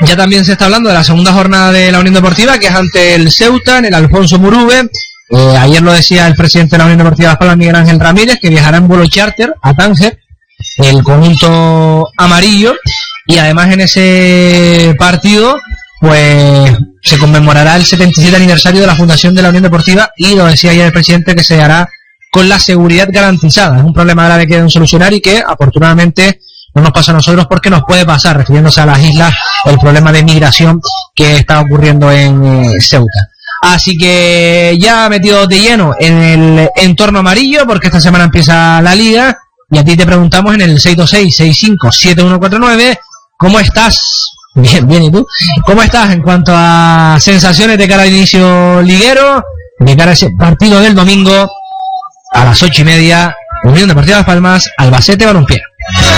Ya también se está hablando de la segunda jornada de la Unión Deportiva, que es ante el Ceuta, en el Alfonso Murube. Ayer lo decía el presidente de la Unión Deportiva Las Palmas, Miguel Ángel Ramírez, que viajará en vuelo charter a Tánger, el conjunto amarillo, y además en ese partido pues se conmemorará el 77 aniversario de la fundación de la Unión Deportiva, y lo decía ayer el presidente que se hará con la seguridad garantizada. Es un problema grave que deben solucionar y que afortunadamente no nos pasa a nosotros, porque nos puede pasar, refiriéndose a las islas, el problema de migración que está ocurriendo en Ceuta. Así que ya metidos de lleno en el entorno amarillo, porque esta semana empieza la liga, y a ti te preguntamos en el 626-657149, ¿cómo estás? Bien, ¿y tú? ¿Cómo estás en cuanto a sensaciones de cara al inicio liguero, de cara a ese partido del domingo a las 8:30, Unión Deportiva Las Palmas, Albacete Balompié?